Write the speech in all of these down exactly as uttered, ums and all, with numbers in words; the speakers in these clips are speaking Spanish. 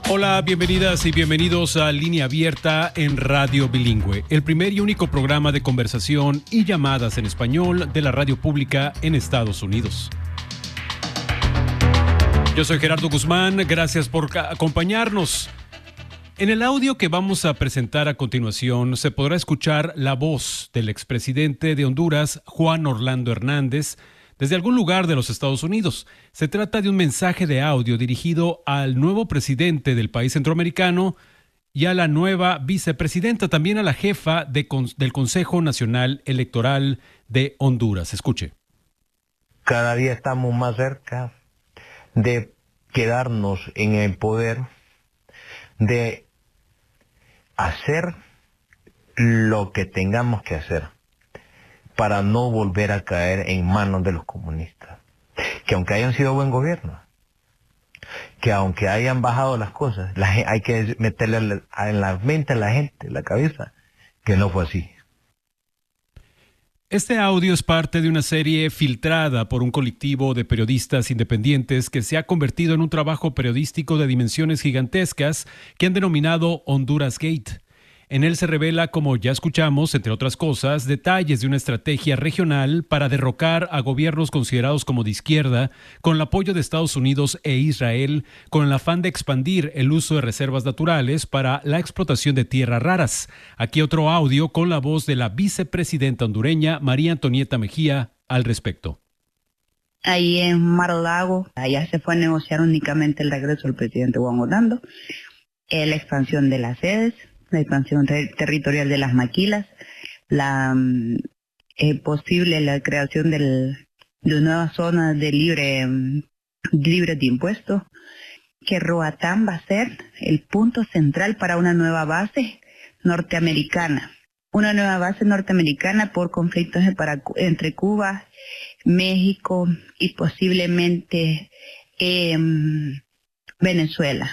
Hola, bienvenidas y bienvenidos a Línea Abierta en Radio Bilingüe, el primer y único programa de conversación y llamadas en español de la radio pública en Estados Unidos. Yo soy Gerardo Guzmán, gracias por acompañarnos. En el audio que vamos a presentar a continuación se podrá escuchar la voz del expresidente de Honduras, Juan Orlando Hernández, desde algún lugar de los Estados Unidos. Se trata de un mensaje de audio dirigido al nuevo presidente del país centroamericano y a la nueva vicepresidenta, también a la jefa de, del Consejo Nacional Electoral de Honduras. Escuche. Cada día estamos más cerca de quedarnos en el poder, de hacer lo que tengamos que hacer para no volver a caer en manos de los comunistas. Que aunque hayan sido buen gobierno, que aunque hayan bajado las cosas, la, hay que meterle en la mente a la gente, en la cabeza, que no fue así. Este audio es parte de una serie filtrada por un colectivo de periodistas independientes que se ha convertido en un trabajo periodístico de dimensiones gigantescas que han denominado Honduras Gate. En él se revela, como ya escuchamos, entre otras cosas, detalles de una estrategia regional para derrocar a gobiernos considerados como de izquierda, con el apoyo de Estados Unidos e Israel, con el afán de expandir el uso de reservas naturales para la explotación de tierras raras. Aquí otro audio con la voz de la vicepresidenta hondureña, María Antonieta Mejía, al respecto. Ahí en Mar-a-Lago, allá se fue a negociar únicamente el regreso del presidente Juan Orlando, eh, la expansión de las sedes, la expansión ter- territorial de las maquilas, la eh, posible la creación del, de nuevas zonas de libre, um, libre de impuestos, que Roatán va a ser el punto central para una nueva base norteamericana, una nueva base norteamericana por conflictos para, entre Cuba, México y posiblemente eh, Venezuela.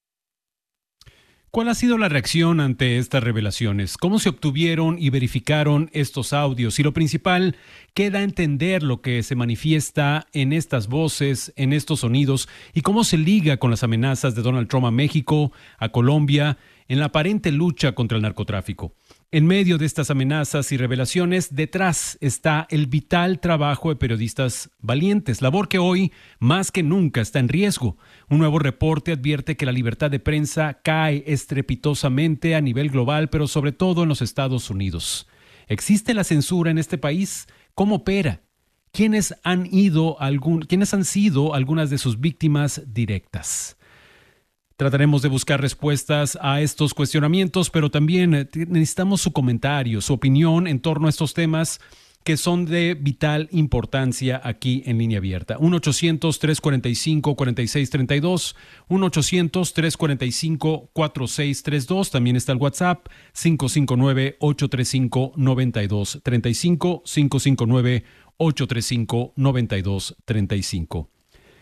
¿Cuál ha sido la reacción ante estas revelaciones? ¿Cómo se obtuvieron y verificaron estos audios? Y lo principal, ¿qué da a entender lo que se manifiesta en estas voces, en estos sonidos? ¿Y cómo se liga con las amenazas de Donald Trump a México, a Colombia, en la aparente lucha contra el narcotráfico? En medio de estas amenazas y revelaciones, detrás está el vital trabajo de periodistas valientes, labor que hoy, más que nunca, está en riesgo. Un nuevo reporte advierte que la libertad de prensa cae estrepitosamente a nivel global, pero sobre todo en los Estados Unidos. ¿Existe la censura en este país? ¿Cómo opera? ¿Quiénes han ido algún, quiénes han sido algunas de sus víctimas directas? Trataremos de buscar respuestas a estos cuestionamientos, pero también necesitamos su comentario, su opinión en torno a estos temas que son de vital importancia aquí en Línea Abierta. uno ochocientos, tres cuarenta y cinco, cuarenta y seis treinta y dos, uno ochocientos, tres cuarenta y cinco, cuarenta y seis treinta y dos. También está el WhatsApp cinco cinco nueve, ocho tres cinco, nueve dos tres cinco, cinco cinco nueve, ocho tres cinco, nueve dos tres cinco.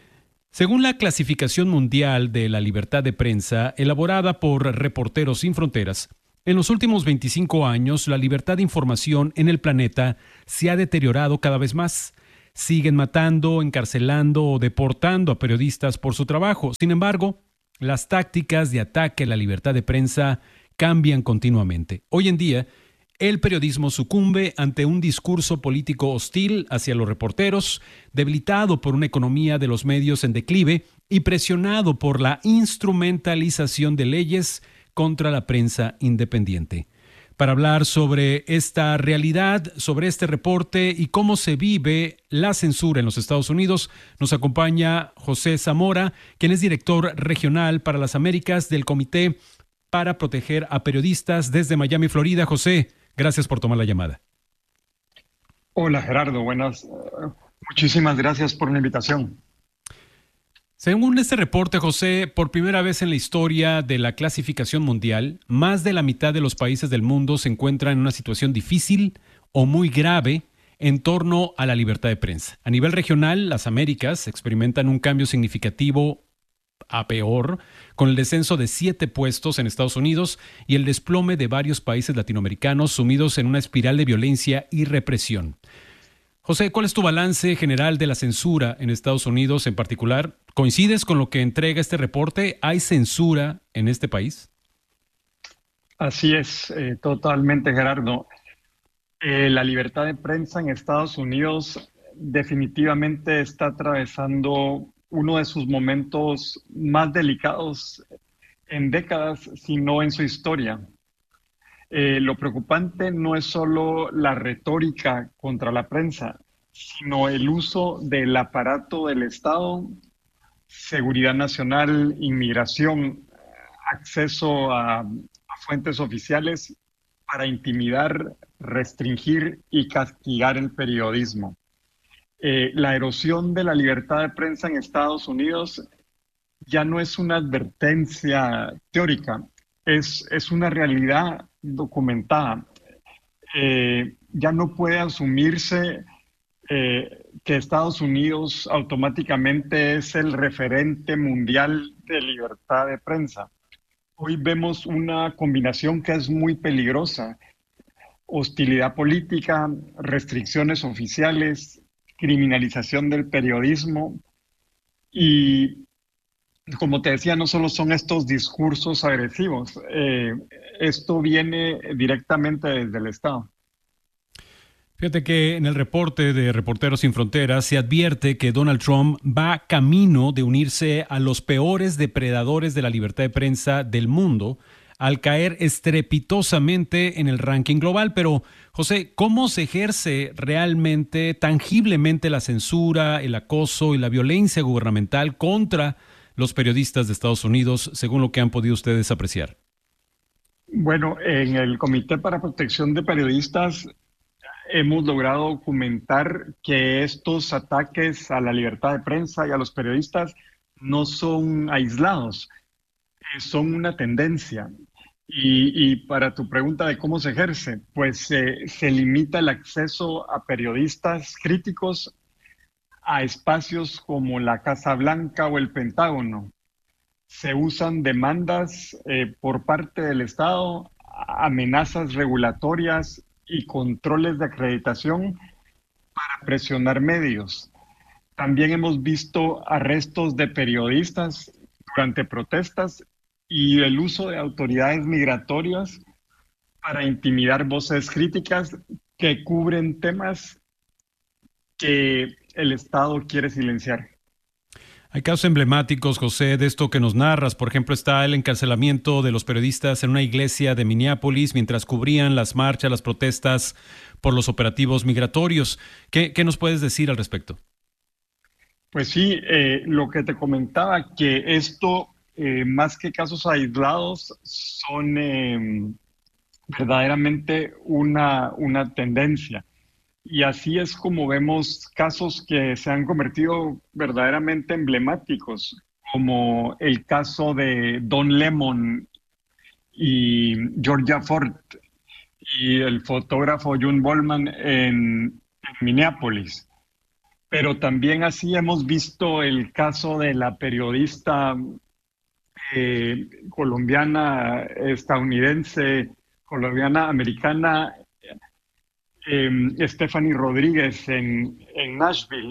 Según la Clasificación Mundial de la Libertad de Prensa, elaborada por Reporteros Sin Fronteras, en los últimos veinticinco años la libertad de información en el planeta se ha deteriorado cada vez más. Siguen matando, encarcelando o deportando a periodistas por su trabajo. Sin embargo, las tácticas de ataque a la libertad de prensa cambian continuamente. Hoy en día, el periodismo sucumbe ante un discurso político hostil hacia los reporteros, debilitado por una economía de los medios en declive y presionado por la instrumentalización de leyes contra la prensa independiente. Para hablar sobre esta realidad, sobre este reporte y cómo se vive la censura en los Estados Unidos, nos acompaña José Zamora, quien es director regional para las Américas del Comité para Proteger a Periodistas desde Miami, Florida. José, gracias por tomar la llamada. Hola Gerardo, buenas. Uh, muchísimas gracias por la invitación. Según este reporte, José, por primera vez en la historia de la clasificación mundial, más de la mitad de los países del mundo se encuentran en una situación difícil o muy grave en torno a la libertad de prensa. A nivel regional, las Américas experimentan un cambio significativo a peor, con el descenso de siete puestos en Estados Unidos y el desplome de varios países latinoamericanos sumidos en una espiral de violencia y represión. José, ¿cuál es tu balance general de la censura en Estados Unidos en particular? ¿Coincides con lo que entrega este reporte? ¿Hay censura en este país? Así es, eh, totalmente, Gerardo. Eh, la libertad de prensa en Estados Unidos definitivamente está atravesando uno de sus momentos más delicados en décadas, si no en su historia. Eh, lo preocupante no es solo la retórica contra la prensa, sino el uso del aparato del Estado, seguridad nacional, inmigración, acceso a, a fuentes oficiales para intimidar, restringir y castigar el periodismo. Eh, la erosión de la libertad de prensa en Estados Unidos ya no es una advertencia teórica, es, es una realidad documentada. Eh, ya no puede asumirse eh, que Estados Unidos automáticamente es el referente mundial de libertad de prensa. Hoy vemos una combinación que es muy peligrosa: hostilidad política, restricciones oficiales, criminalización del periodismo y, como te decía, no solo son estos discursos agresivos, eh, esto viene directamente desde el Estado. Fíjate que en el reporte de Reporteros Sin Fronteras se advierte que Donald Trump va camino de unirse a los peores depredadores de la libertad de prensa del mundo al caer estrepitosamente en el ranking global. Pero, José, ¿cómo se ejerce realmente, tangiblemente, la censura, el acoso y la violencia gubernamental contra los periodistas de Estados Unidos, según lo que han podido ustedes apreciar? Bueno, en el Comité para Protección de Periodistas hemos logrado documentar que estos ataques a la libertad de prensa y a los periodistas no son aislados, son una tendencia. Y, y para tu pregunta de cómo se ejerce, pues eh, se limita el acceso a periodistas críticos a espacios como la Casa Blanca o el Pentágono. Se usan demandas eh, por parte del Estado, amenazas regulatorias y controles de acreditación para presionar medios. También hemos visto arrestos de periodistas durante protestas y el uso de autoridades migratorias para intimidar voces críticas que cubren temas que el Estado quiere silenciar. Hay casos emblemáticos, José, de esto que nos narras. Por ejemplo, está el encarcelamiento de los periodistas en una iglesia de Minneapolis mientras cubrían las marchas, las protestas por los operativos migratorios. ¿Qué, qué nos puedes decir al respecto? Pues sí, eh, lo que te comentaba, que esto, eh, más que casos aislados, son eh, verdaderamente una, una tendencia. Y así es como vemos casos que se han convertido verdaderamente emblemáticos, como el caso de Don Lemon y Georgia Ford y el fotógrafo June Bollman en, en Minneapolis. Pero también así hemos visto el caso de la periodista eh, colombiana, estadounidense, colombiana, americana, Eh, Stephanie Rodríguez en, en Nashville,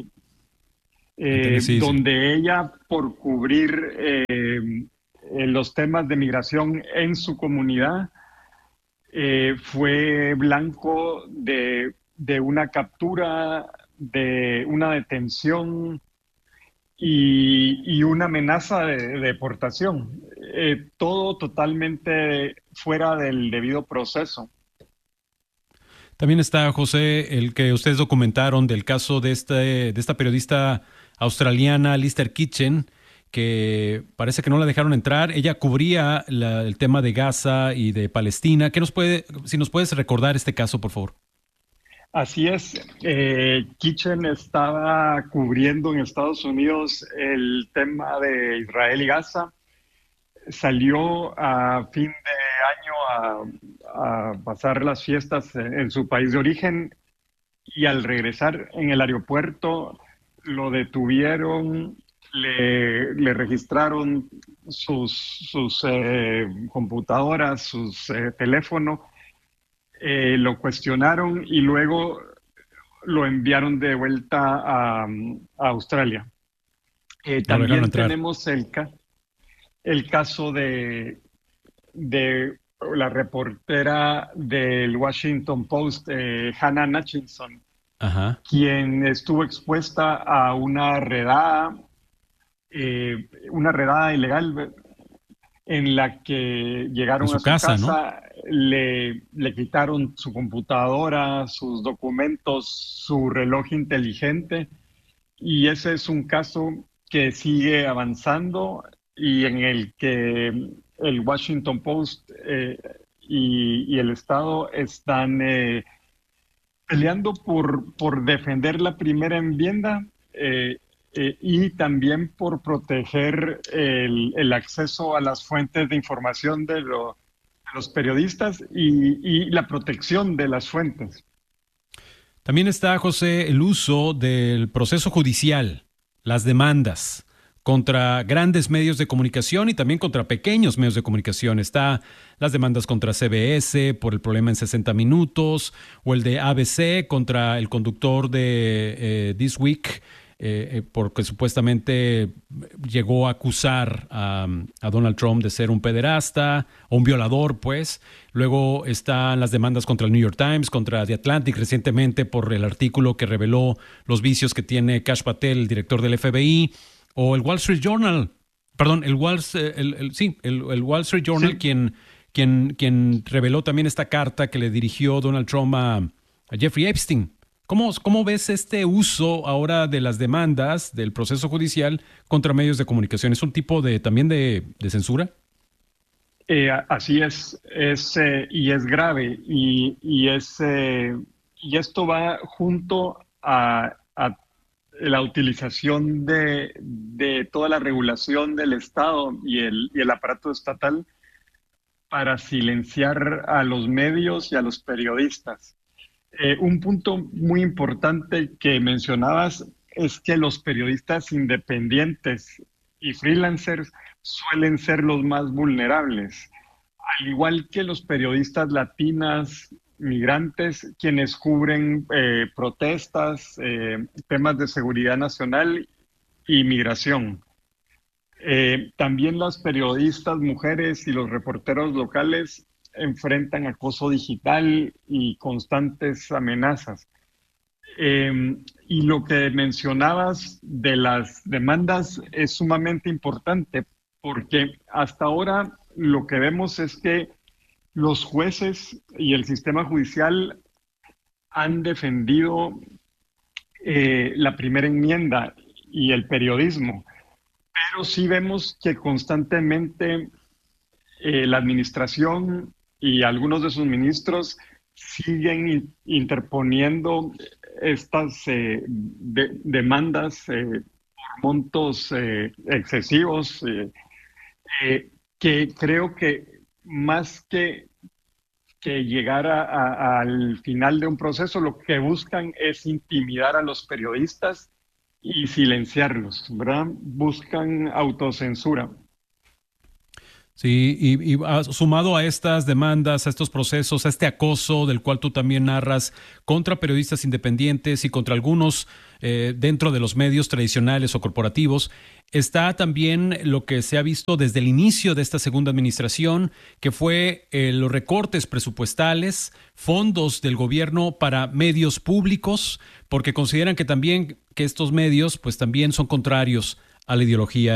eh, sí, donde sí. ella, por cubrir eh, eh, los temas de migración en su comunidad, eh, fue blanco de, de una captura, de una detención y, y una amenaza de, de deportación. Eh, todo totalmente fuera del debido proceso. También está, José, el que ustedes documentaron del caso de, este, de esta periodista australiana, Lister Kitchen, que parece que no la dejaron entrar. Ella cubría la, el tema de Gaza y de Palestina. ¿Qué nos puede, si nos puedes recordar este caso, por favor? Así es. Eh, Kitchen estaba cubriendo en Estados Unidos el tema de Israel y Gaza. Salió a fin de año a, a pasar las fiestas en su país de origen y al regresar en el aeropuerto lo detuvieron, le, le registraron sus, sus eh, computadoras, sus eh, teléfonos, eh, lo cuestionaron y luego lo enviaron de vuelta a, a Australia. Eh, también tenemos el, el caso de, de la reportera del Washington Post, eh, Hannah Hutchinson, Ajá. quien estuvo expuesta a una redada, eh, una redada ilegal en la que llegaron su a su casa, casa ¿no? le, le quitaron su computadora, sus documentos, su reloj inteligente, y ese es un caso que sigue avanzando y en el que el Washington Post eh, y, y el Estado están eh, peleando por, por defender la primera enmienda eh, eh, y también por proteger el, el acceso a las fuentes de información de, lo, de los periodistas y, y la protección de las fuentes. También está, José, el uso del proceso judicial, las demandas contra grandes medios de comunicación y también contra pequeños medios de comunicación. Está las demandas contra C B S por el problema en sesenta minutos, o el de A B C contra el conductor de eh, This Week, eh, porque supuestamente llegó a acusar a, a Donald Trump de ser un pederasta o un violador, pues. Luego están las demandas contra el New York Times, contra The Atlantic recientemente por el artículo que reveló los vicios que tiene Kash Patel, el director del F B I, o el Wall Street Journal, perdón, el Wall, el, el, sí, el, el Wall Street Journal, sí. quien, quien, quien reveló también esta carta que le dirigió Donald Trump a, a Jeffrey Epstein. ¿Cómo, ¿Cómo ves este uso ahora de las demandas del proceso judicial contra medios de comunicación? ¿Es un tipo de también de, de censura? Eh, así es, es eh, y es grave, y, y, es, eh, y esto va junto a, a la utilización de, de toda la regulación del Estado y el, y el aparato estatal para silenciar a los medios y a los periodistas. Eh, un punto muy importante que mencionabas es que los periodistas independientes y freelancers suelen ser los más vulnerables, al igual que los periodistas latinas, migrantes, quienes cubren eh, protestas, eh, temas de seguridad nacional y migración. Eh, también las periodistas mujeres y los reporteros locales enfrentan acoso digital y constantes amenazas. Eh, y lo que mencionabas de las demandas es sumamente importante, porque hasta ahora lo que vemos es que los jueces y el sistema judicial han defendido eh, la primera enmienda y el periodismo, pero sí vemos que constantemente eh, la administración y algunos de sus ministros siguen interponiendo estas eh, de, demandas eh, por montos eh, excesivos eh, eh, que creo que más que, que llegar a, a, al final de un proceso, lo que buscan es intimidar a los periodistas y silenciarlos, ¿verdad? Buscan autocensura. Sí, y, y sumado a estas demandas, a estos procesos, a este acoso del cual tú también narras contra periodistas independientes y contra algunos eh, dentro de los medios tradicionales o corporativos, está también lo que se ha visto desde el inicio de esta segunda administración, que fue eh, los recortes presupuestales, fondos del gobierno para medios públicos, porque consideran que también que estos medios pues también son contrarios a la ideología